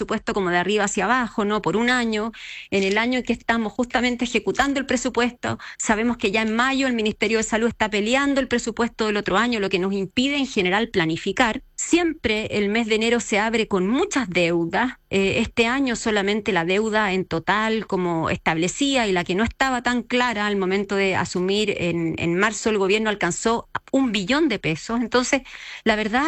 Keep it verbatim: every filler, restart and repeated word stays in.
presupuesto como de arriba hacia abajo, ¿no? Por un año, en el año en que estamos justamente ejecutando el presupuesto, sabemos que ya en mayo el Ministerio de Salud está peleando el presupuesto del otro año, lo que nos impide en general planificar. Siempre el mes de enero se abre con muchas deudas. Eh, este año solamente la deuda en total como establecía y la que no estaba tan clara al momento de asumir en, en marzo el gobierno alcanzó un billón de pesos. Entonces, la verdad